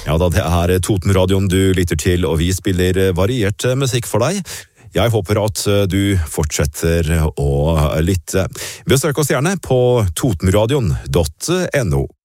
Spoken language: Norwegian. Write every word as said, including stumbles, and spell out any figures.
Ja da, det er Totenradioen du lytter til, og vi spiller variert musikk for deg. Jeg håper at du fortsetter å lytte. Besøk oss gjerne på totenradion punktum no.